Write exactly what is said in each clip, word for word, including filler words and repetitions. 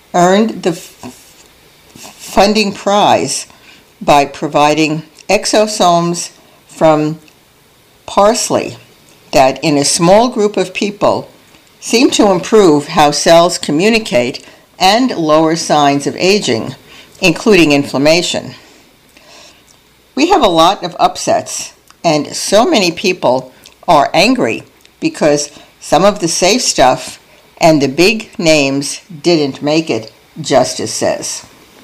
earned the f- funding prize by providing exosomes from parsley that in a small group of people seem to improve how cells communicate and lower signs of aging, including inflammation. We have a lot of upsets, and so many people are angry because some of the safe stuff and the big names didn't make it, Justice says.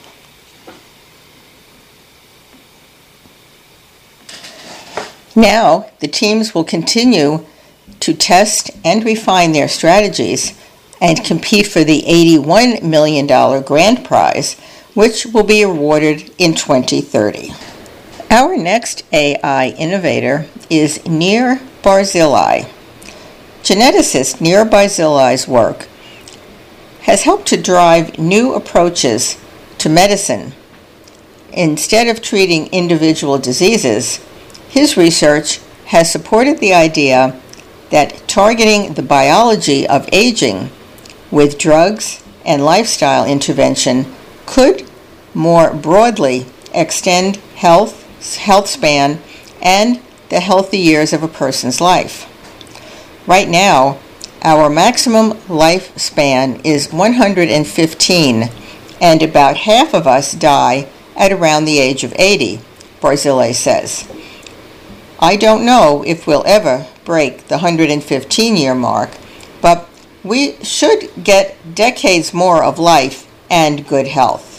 Now, the teams will continue to test and refine their strategies and compete for the eighty-one million dollars grand prize, which will be awarded in twenty thirty. Our next A I innovator is Nir Barzilai. Geneticist Nir Barzilai's work has helped to drive new approaches to medicine. Instead of treating individual diseases, his research has supported the idea that targeting the biology of aging with drugs and lifestyle intervention could more broadly extend health, health span, and the healthy years of a person's life. Right now, our maximum lifespan is one hundred fifteen, and about half of us die at around the age of eighty, Barzilai says. I don't know if we'll ever break the one hundred fifteen year mark, but we should get decades more of life and good health.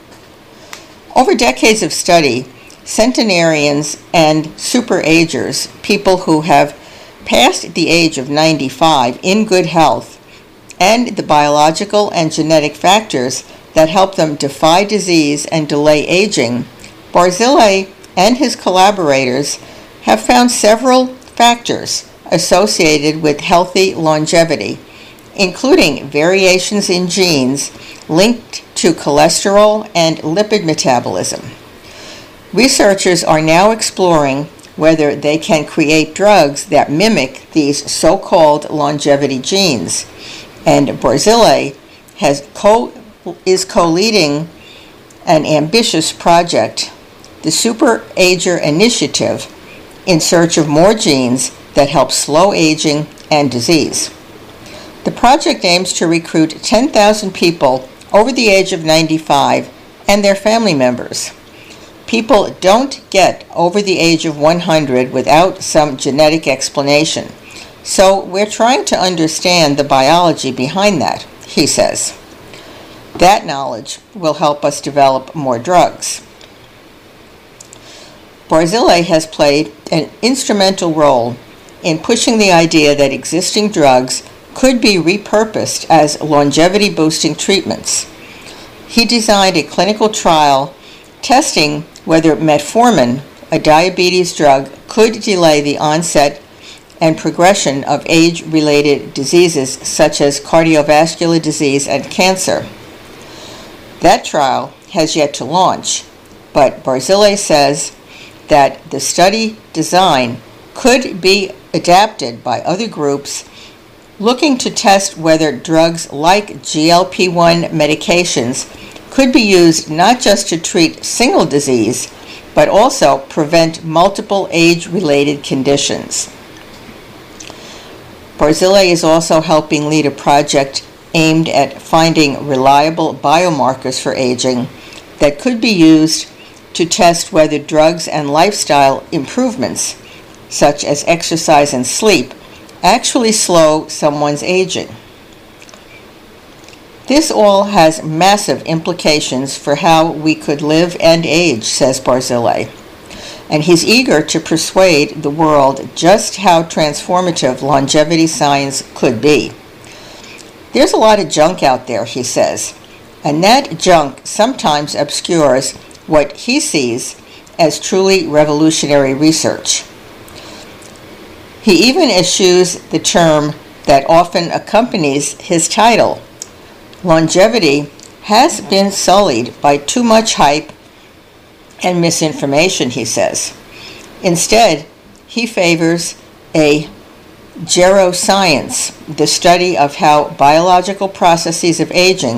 Over decades of study, centenarians and superagers, people who have passed the age of ninety-five in good health, and the biological and genetic factors that help them defy disease and delay aging, Barzilai and his collaborators have found several factors associated with healthy longevity, including variations in genes linked to cholesterol and lipid metabolism. Researchers are now exploring whether they can create drugs that mimic these so-called longevity genes, and Barzilai has co- is co-leading an ambitious project, the Superager Initiative, in search of more genes that help slow aging and disease. The project aims to recruit ten thousand people over the age of ninety-five and their family members. People don't get over the age of one hundred without some genetic explanation, so we're trying to understand the biology behind that, he says. That knowledge will help us develop more drugs. Barzilai has played an instrumental role in pushing the idea that existing drugs could be repurposed as longevity-boosting treatments. He designed a clinical trial testing whether metformin, a diabetes drug, could delay the onset and progression of age-related diseases such as cardiovascular disease and cancer. That trial has yet to launch, but Barzilai says that the study design could be adapted by other groups looking to test whether drugs like G L P one medications could be used not just to treat single disease, but also prevent multiple age-related conditions. Barzilai is also helping lead a project aimed at finding reliable biomarkers for aging that could be used to test whether drugs and lifestyle improvements, such as exercise and sleep, actually slow someone's aging. This all has massive implications for how we could live and age, says Barzilai, and he's eager to persuade the world just how transformative longevity science could be. There's a lot of junk out there, he says, and that junk sometimes obscures what he sees as truly revolutionary research. He even eschews the term that often accompanies his title. Longevity has been sullied by too much hype and misinformation, he says. Instead, he favors a geroscience, the study of how biological processes of aging